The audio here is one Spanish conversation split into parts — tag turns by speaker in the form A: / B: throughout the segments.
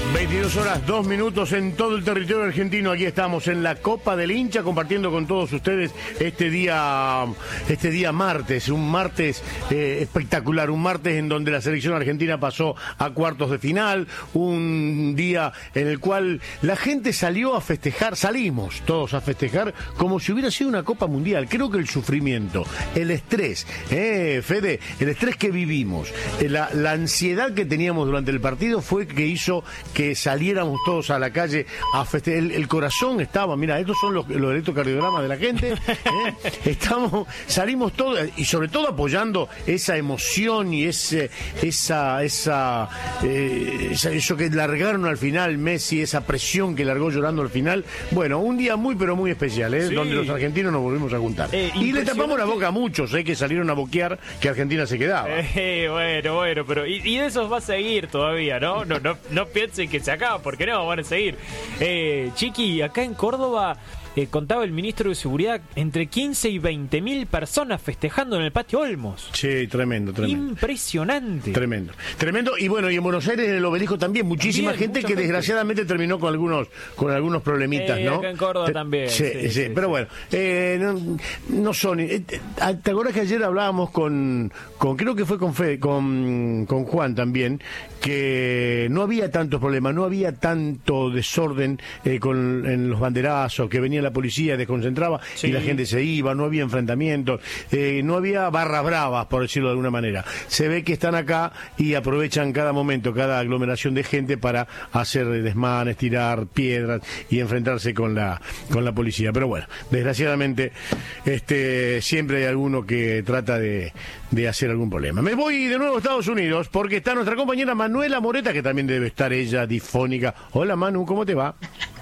A: 22 horas, 2 minutos en todo el territorio argentino. Aquí estamos en la Copa del Hincha compartiendo con todos ustedes este día martes, un martes espectacular, un martes en donde la selección argentina pasó a cuartos de final, un día en el cual la gente salió a festejar, salimos todos a festejar como si hubiera sido una Copa Mundial. Creo que el sufrimiento, el estrés, Fede, el estrés que vivimos, la ansiedad que teníamos durante el partido fue que hizo que saliéramos todos a la calle a festejar. El corazón estaba, mira, estos son los electrocardiogramas de la gente, salimos todos, y sobre todo apoyando esa emoción y eso que largaron al final Messi, esa presión que largó llorando al final. Bueno, un día muy pero muy especial, sí, donde los argentinos nos volvimos a juntar. Y le tapamos la boca a muchos, que salieron a boquear que Argentina se quedaba.
B: Bueno, pero y de esos va a seguir todavía, ¿no? No piensen que se acaba, porque no, van a seguir. Chiqui, acá en Córdoba contaba el ministro de Seguridad entre 15 y 20 mil personas festejando en el patio Olmos.
A: Sí, tremendo.
B: Impresionante.
A: Tremendo. Y bueno, y en Buenos Aires, en el Obelisco también, muchísima gente que desgraciadamente terminó con algunos problemitas, ¿no?
B: Acá en Córdoba también.
A: Sí, pero bueno, no son. ¿Te acuerdas que ayer hablábamos con creo que fue con Juan también, que no había tantos problemas, no había tanto desorden en los banderazos, que venía la policía, desconcentraba y la gente se iba, no había enfrentamientos, no había barras bravas, por decirlo de alguna manera. Se ve que están acá y aprovechan cada momento, cada aglomeración de gente para hacer desmanes, tirar piedras y enfrentarse con la policía. Pero bueno, desgraciadamente siempre hay alguno que trata de hacer algún problema. Me voy de nuevo a Estados Unidos porque está nuestra compañera Manuela Moreta, que también debe estar ella difónica. Hola Manu, ¿cómo te va?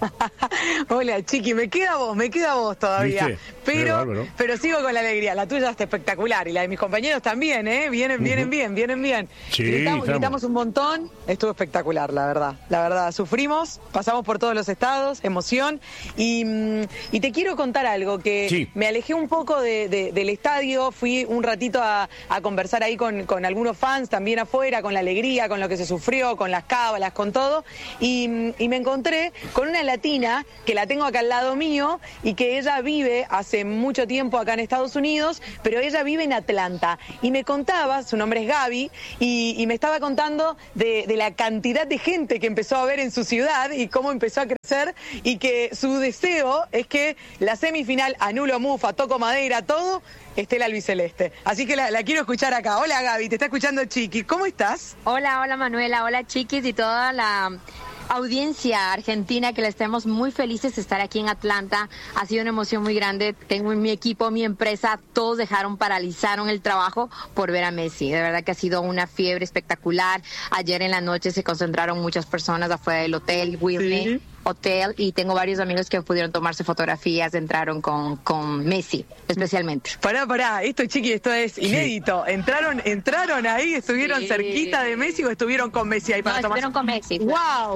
C: Hola Chiqui, me queda vos todavía.
A: ¿Viste?
C: Pero sigo con la alegría. La tuya está espectacular y la de mis compañeros también, vienen bien.
A: Sí,
C: gritamos un montón, estuvo espectacular, la verdad, sufrimos, pasamos por todos los estados, emoción, y te quiero contar algo, que me alejé un poco del estadio, fui un ratito a conversar ahí con algunos fans también afuera, con la alegría, con lo que se sufrió, con las cábalas, con todo, y me encontré con una latina que la tengo acá al lado mío y que ella vive hace mucho tiempo acá en Estados Unidos, pero ella vive en Atlanta, y me contaba, su nombre es Gaby, y me estaba contando de la cantidad de gente que empezó a ver en su ciudad y cómo empezó a crecer, y que su deseo es que la semifinal, anulo mufa, toco madera, todo, esté la albiceleste. Así que la quiero escuchar acá. Hola Gaby, te está escuchando Chiqui, ¿cómo estás?
D: Hola Manuela, hola Chiquis y toda la audiencia argentina, que le estemos muy felices de estar aquí en Atlanta. Ha sido una emoción muy grande. Tengo en mi equipo, mi empresa, todos paralizaron el trabajo por ver a Messi. De verdad que ha sido una fiebre espectacular. Ayer en la noche se concentraron muchas personas afuera del hotel Whitney Hotel, y tengo varios amigos que pudieron tomarse fotografías, entraron con Messi, especialmente.
C: Pará, esto es inédito. Entraron ahí, estuvieron cerquita de Messi, o estuvieron con Messi ahí para tomar.
D: Estuvieron con Messi.
C: Wow.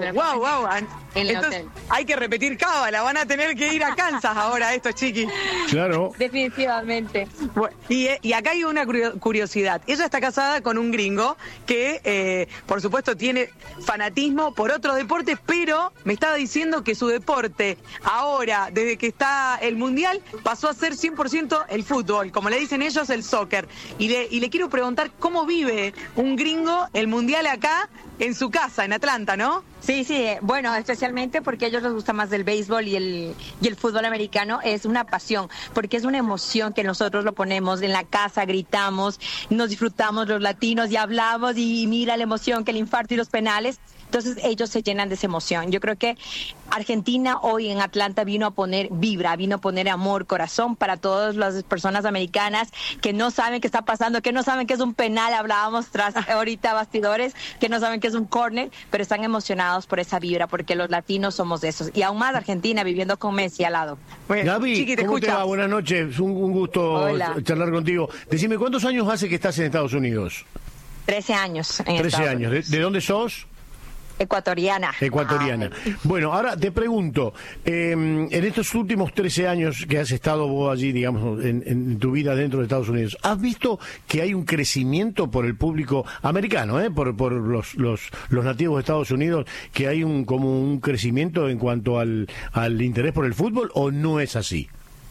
D: En el hotel.
C: Hay que repetir cábala, van a tener que ir a Kansas ahora estos Chiquis.
A: Claro.
D: Definitivamente.
C: Bueno, y acá hay una curiosidad. Ella está casada con un gringo que, por supuesto, tiene fanatismo por otros deportes, pero me estaba diciendo que su deporte ahora, desde que está el Mundial, pasó a ser 100% el fútbol, como le dicen ellos, el soccer. Y le quiero preguntar cómo vive un gringo el Mundial acá en su casa, en Atlanta, ¿no?
D: Sí, bueno, especialmente porque a ellos les gusta más del béisbol y el fútbol americano. Es una pasión, porque es una emoción que nosotros lo ponemos en la casa, gritamos, nos disfrutamos los latinos y hablamos, y mira la emoción, que el infarto y los penales. Entonces ellos se llenan de esa emoción. Yo creo que Argentina hoy en Atlanta vino a poner vibra, vino a poner amor, corazón para todas las personas americanas que no saben qué está pasando, que no saben que es un penal, hablábamos ahorita bastidores, que no saben que es un córner, pero están emocionados por esa vibra, porque los latinos somos de esos. Y aún más Argentina viviendo con Messi al lado.
A: Bueno, Gaby, Chiqui, ¿cómo te va? Buenas noches, un gusto charlar contigo. Decime, ¿cuántos años hace que estás en Estados Unidos?
D: 13 años.
A: 13 años. ¿De dónde sos?
D: Ecuatoriana.
A: Bueno, ahora te pregunto, en estos últimos 13 años que has estado vos allí, digamos, en tu vida dentro de Estados Unidos, ¿has visto que hay un crecimiento por el público americano, por los nativos de Estados Unidos, que hay como un crecimiento en cuanto al interés por el fútbol, o no es así?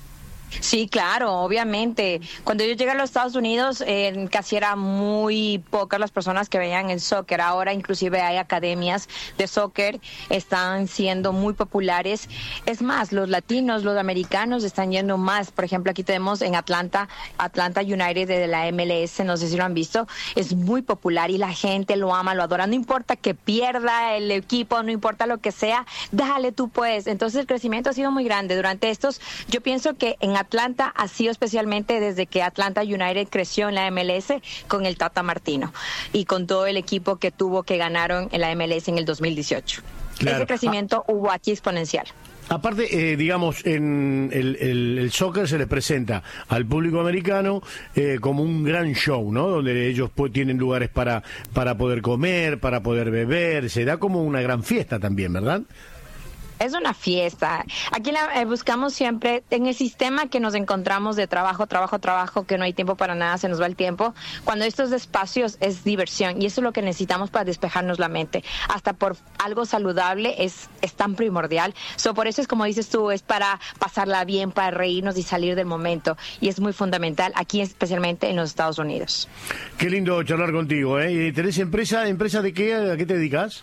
D: Sí, claro, obviamente. Cuando yo llegué a los Estados Unidos, casi eran muy pocas las personas que veían el soccer. Ahora inclusive hay academias de soccer, están siendo muy populares. Es más, los latinos, los americanos están yendo más. Por ejemplo, aquí tenemos en Atlanta United de la MLS, no sé si lo han visto. Es muy popular y la gente lo ama, lo adora. No importa que pierda el equipo, no importa lo que sea, dale tú pues. Entonces el crecimiento ha sido muy grande. Durante yo pienso que en Atlanta ha sido especialmente desde que Atlanta United creció en la MLS con el Tata Martino y con todo el equipo que ganaron en la MLS en el 2018. Claro. Ese crecimiento hubo aquí exponencial.
A: Aparte, digamos, en el soccer se les presenta al público americano como un gran show, ¿no? Donde ellos tienen lugares para poder comer, para poder beber, se da como una gran fiesta también, ¿verdad?
D: Es una fiesta. Aquí buscamos siempre, en el sistema que nos encontramos de trabajo, que no hay tiempo para nada, se nos va el tiempo. Cuando estos espacios es diversión y eso es lo que necesitamos para despejarnos la mente. Hasta por algo saludable es tan primordial. Por eso es como dices tú, es para pasarla bien, para reírnos y salir del momento. Y es muy fundamental aquí, especialmente en los Estados Unidos.
A: Qué lindo charlar contigo, ¿eh? ¿Tenés empresa? ¿Empresa de qué? ¿A qué te dedicas?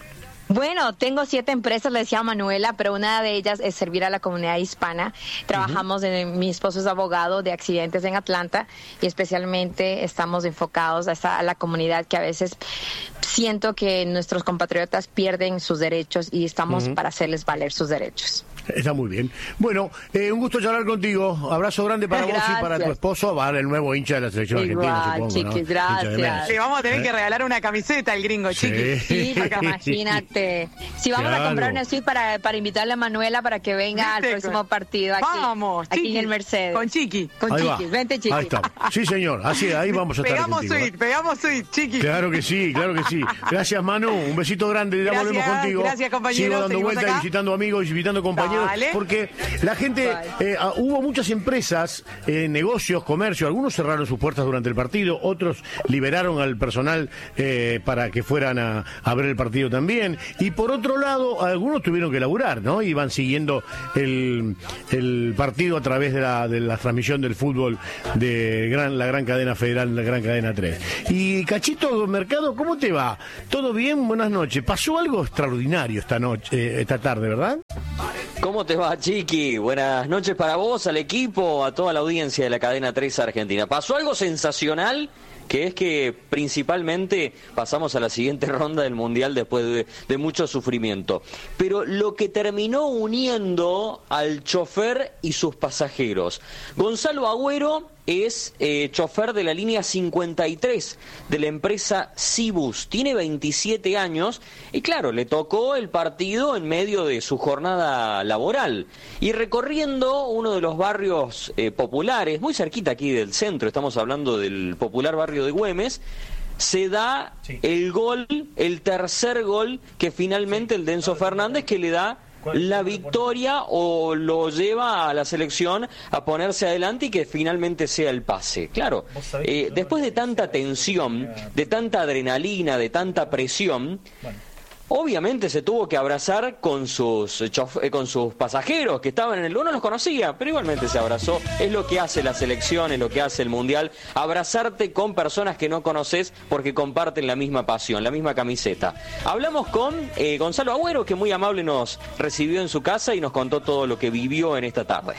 D: Bueno, tengo 7 empresas, le decía Manuela, pero una de ellas es servir a la comunidad hispana. Trabajamos, mi esposo es abogado de accidentes en Atlanta y especialmente estamos enfocados a la comunidad que a veces siento que nuestros compatriotas pierden sus derechos y estamos para hacerles valer sus derechos.
A: Está muy bien. Bueno, un gusto charlar contigo. Abrazo grande para vos y para tu esposo. Va el nuevo hincha de la selección argentina, supongo,
C: Chiquis,
A: ¿no?
C: Gracias. Le vamos a tener que regalar una camiseta al gringo, Chiquis.
D: Sí, porque imagínate. Si vamos a comprar una suite para invitarle a Manuela para que venga al próximo partido aquí,
C: vamos,
D: aquí en el Mercedes.
C: Con Chiqui.
D: Vente, Chiqui.
A: Ahí está. Sí, señor. Así, ahí vamos a estar contigo.
C: Pegamos suite, Chiqui.
A: Claro que sí. Gracias, Manu. Un besito grande. Ya volvemos contigo.
C: Gracias, compañeros.
A: Sigo dando vueltas, visitando amigos, visitando compañeros. Dale. Porque la gente, hubo muchas empresas, negocios, comercio, algunos cerraron sus puertas durante el partido, otros liberaron al personal para que fueran a ver el partido también, y por otro lado, algunos tuvieron que laburar, ¿no? Iban siguiendo el partido a través de la transmisión del fútbol de la gran cadena federal, la gran cadena 3. Y Cachito Mercado, ¿cómo te va? ¿Todo bien? Buenas noches. Pasó algo extraordinario esta tarde, ¿verdad?
E: ¿Cómo te va, Chiqui? Buenas noches para vos, al equipo, a toda la audiencia de la cadena 3 Argentina. Pasó algo sensacional, que es que principalmente pasamos a la siguiente ronda del Mundial después de mucho sufrimiento. Pero lo que terminó uniendo al chofer y sus pasajeros. Gonzalo Agüero es chofer de la línea 53 de la empresa Cibus. Tiene 27 años y claro, le tocó el partido en medio de su jornada laboral. Y recorriendo uno de los barrios populares, muy cerquita aquí del centro, estamos hablando del popular barrio de Güemes, se da el tercer gol que finalmente el de Enzo Fernández, que le da la victoria o lo lleva a la selección a ponerse adelante y que finalmente sea el pase. Claro, después de tanta tensión, de tanta adrenalina, de tanta presión, obviamente se tuvo que abrazar con sus pasajeros que estaban en el... Uno los conocía, pero igualmente se abrazó. Es lo que hace la selección, es lo que hace el Mundial. Abrazarte con personas que no conoces porque comparten la misma pasión, la misma camiseta. Hablamos con Gonzalo Agüero, que muy amable nos recibió en su casa y nos contó todo lo que vivió en esta tarde.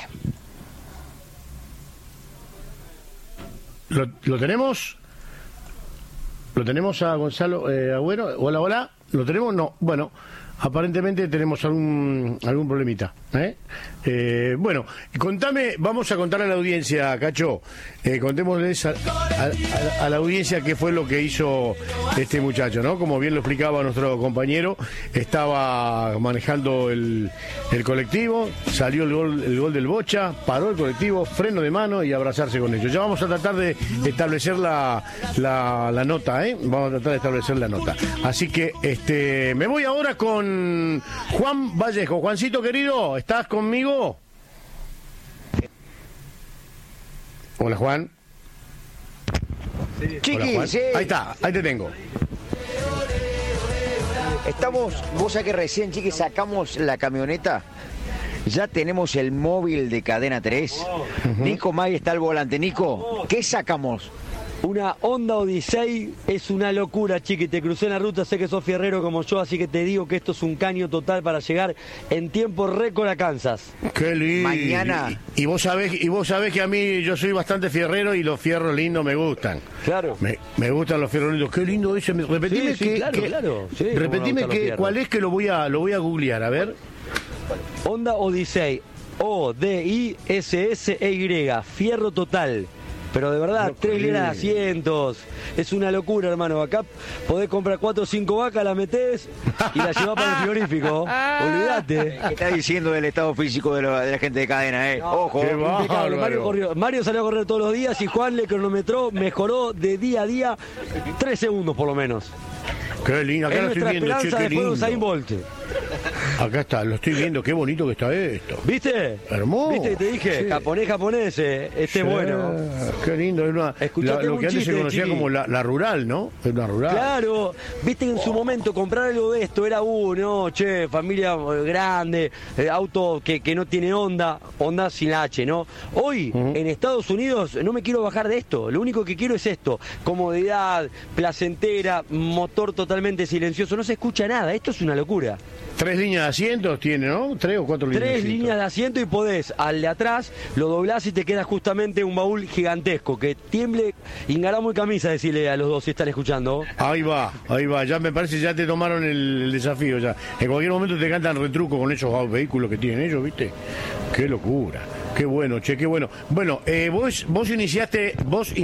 A: ¿Lo tenemos? ¿Lo tenemos a Gonzalo Agüero? Hola. ¿Lo tenemos? No. Bueno, aparentemente tenemos algún problemita. Bueno, contame, vamos a contarle a la audiencia, Cacho, contémosles a la audiencia qué fue lo que hizo este muchacho, ¿no? Como bien lo explicaba nuestro compañero, estaba manejando el colectivo, salió el gol del Bocha, paró el colectivo, freno de mano y abrazarse con ellos. Ya vamos a tratar de establecer la nota, vamos a tratar de establecer la nota. Así que me voy ahora con Juan Vallejo. Juancito querido, ¿estás conmigo? Hola, Juan.
F: Chiqui,
A: hola, Juan.
F: Sí.
A: Ahí está, ahí te tengo.
F: Estamos, vos sabés que recién, Chiqui, sacamos la camioneta. Ya tenemos el móvil de Cadena 3. Nico May está al volante. Nico, ¿qué sacamos?
G: Una Honda Odyssey es una locura, Chiqui. Te crucé en la ruta, sé que sos fierrero como yo, así que te digo que esto es un caño total para llegar en tiempo récord a Kansas.
A: Qué lindo.
F: Mañana.
A: Y vos sabés que a mí yo soy bastante fierrero y los fierros lindos me gustan.
G: Claro.
A: Me gustan los fierros lindos. Qué lindo ese. Repetime
G: claro. Sí,
A: repetime cuál es, que lo voy a googlear, a ver.
G: Honda Odyssey, O-D-I-S-S-E-Y, fierro total. Pero de verdad, 3 líneas de asientos. Es una locura, hermano. Acá podés comprar 4 o 5 vacas, las metés y las llevás para el frigorífico. Olvídate.
F: ¿Qué está diciendo del estado físico de la gente de Cadena,
G: No,
F: Ojo.
G: Impecable. Mario salió a correr todos los días y Juan le cronometró, mejoró de día a día 3 segundos por lo menos.
A: Qué lindo, acá lo estoy viendo, che, qué lindo.
G: Usain Bolt.
A: Acá está, lo estoy viendo, qué bonito que está esto.
G: ¿Viste?
A: Hermoso.
G: ¿Viste? Te dije, sí. japonés, bueno.
A: Qué lindo, es lo que antes se conocía como la rural, ¿no? Es una rural.
G: Claro, viste que en su momento comprar algo de esto era familia grande, auto que no tiene Honda sin la H, ¿no? Hoy, en Estados Unidos, no me quiero bajar de esto, lo único que quiero es esto, comodidad, placentera, motor totalmente silencioso, no se escucha nada, esto es una locura.
A: 3 líneas de asientos tiene, ¿no? 3 o 4 líneas de asientos.
G: 3 líneas de asiento y podés, al de atrás, lo doblás y te queda justamente un baúl gigantesco, que tiemble, Ingaramo y camisa, decirle a los dos si están escuchando.
A: Ahí va, ya me parece, ya te tomaron el desafío ya. En cualquier momento te cantan retruco con esos vehículos que tienen ellos, ¿viste? Qué locura. Qué bueno, che, qué bueno. Bueno, vos iniciaste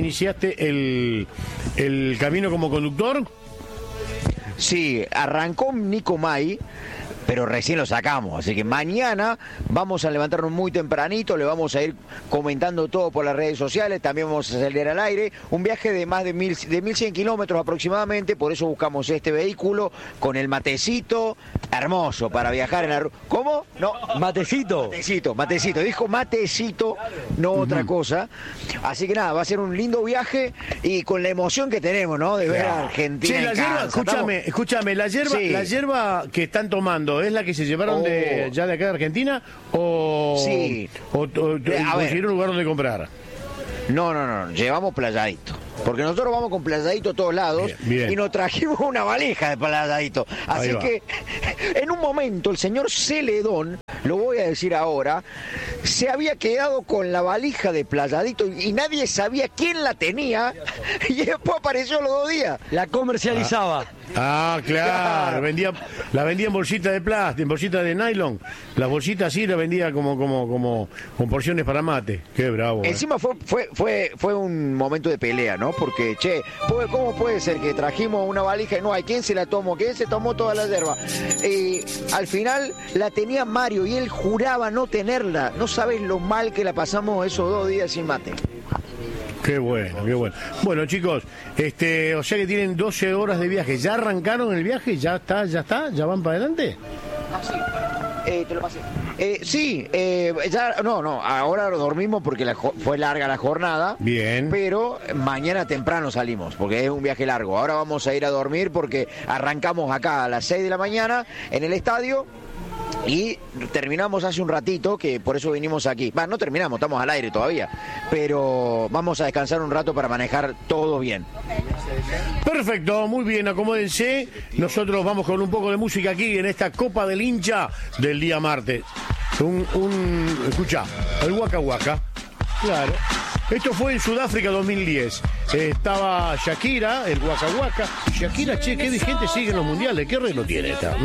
A: el camino como conductor.
F: Sí, arrancó Nico May, pero recién lo sacamos, así que mañana vamos a levantarnos muy tempranito, le vamos a ir comentando todo por las redes sociales, también vamos a salir al aire, un viaje de más de 1100 kilómetros aproximadamente, por eso buscamos este vehículo con el matecito, hermoso para viajar en la ruta. ¿Cómo? No.
G: Matecito,
F: dijo matecito, no otra cosa, así que nada, va a ser un lindo viaje y con la emoción que tenemos, ¿no? De ver a Argentina.
A: Sí, la hierba, escúchame, la hierba que están tomando, ¿es la que se llevaron ya de acá de Argentina? ¿O consiguieron un lugar donde comprar?
F: No, llevamos Playadito. Porque nosotros vamos con Playadito a todos lados bien. Y nos trajimos una valija de Playadito. Así que en un momento el señor Celedón, lo voy a decir ahora, se había quedado con la valija de Playadito y nadie sabía quién la tenía y después apareció los 2 días.
G: La comercializaba.
A: Claro. La vendía en bolsitas de plástico, en bolsitas de nylon. Las bolsitas así la vendía como con porciones para mate. Qué bravo.
F: Encima fue un momento de pelea, ¿no? Porque, ¿cómo puede ser que trajimos una valija y no hay quién se la tomó? ¿Quién se tomó toda la hierba? Al final la tenía Mario y él juraba no tenerla. No sabes lo mal que la pasamos esos 2 días sin mate.
A: Qué bueno, qué bueno. Bueno, chicos, o sea que tienen 12 horas de viaje. ¿Ya arrancaron el viaje? ¿Ya está? ¿Ya van para adelante?
F: Te lo pasé. Ahora lo dormimos porque fue larga la jornada.
A: Bien.
F: Pero mañana temprano salimos, porque es un viaje largo. Ahora vamos a ir a dormir porque arrancamos acá a las 6 de la mañana en el estadio. Y terminamos hace un ratito, que por eso vinimos aquí. No terminamos, estamos al aire todavía. Pero vamos a descansar un rato para manejar todo bien.
A: Perfecto, muy bien, acomódense. Nosotros vamos con un poco de música aquí en esta Copa del Hincha del día martes. Escucha, el Waka Waka. Claro. Esto fue en Sudáfrica 2010. Estaba Shakira, el Waka Waka. Shakira, qué vigente sigue en los mundiales. ¿Qué arreglo tiene esta?